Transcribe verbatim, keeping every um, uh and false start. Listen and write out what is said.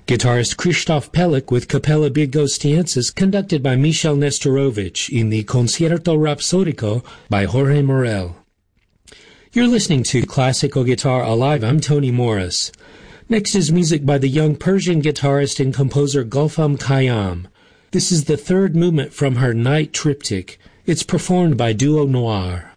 Guitarist Krzysztof Pelik with Capella Bydgosztiensis, conducted by Michal Nesterovich in the Concierto Rhapsodico by Jorge Morel. You're listening to Classical Guitar Alive. I'm Tony Morris. Next is music by the young Persian guitarist and composer Gulfam Khayyam. This is the third movement from her Night Triptych. It's performed by Duo Noir.